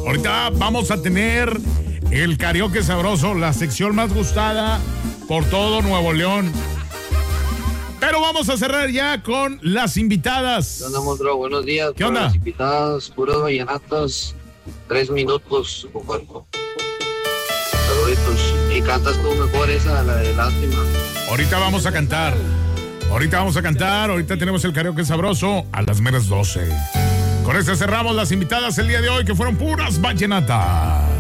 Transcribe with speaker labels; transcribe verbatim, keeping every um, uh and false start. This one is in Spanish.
Speaker 1: Ahorita vamos a tener el karaoke sabroso, la sección más gustada por todo Nuevo León. Pero vamos a cerrar ya con las invitadas.
Speaker 2: ¿Qué onda, monstruo? Buenos días.
Speaker 1: ¿Qué onda?
Speaker 2: Las invitadas, puros vallenatos, tres minutos. Saluditos. Y cantas tú mejor esa, la de Lástima.
Speaker 1: Ahorita vamos a cantar. Ahorita vamos a cantar. Ahorita tenemos el karaoke sabroso a las meras doce. Con esto cerramos las invitadas el día de hoy, que fueron puras vallenatas.